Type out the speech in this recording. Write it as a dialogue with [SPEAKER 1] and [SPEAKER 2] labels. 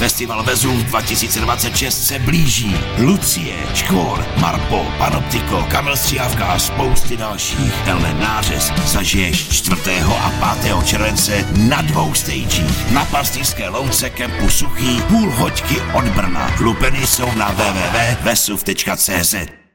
[SPEAKER 1] Festival Vezuv 2026 se blíží. Lucie, Škor, Marpo, Panoptiko, Kamil Stříhavka a spousty dalších. Tenhle nářez zažiješ 4. a 5. července na 2 stagích. Na Pastýřské louce kempu Suchý, půl hoďky od Brna. Lupeny jsou na www.vesuv.cz.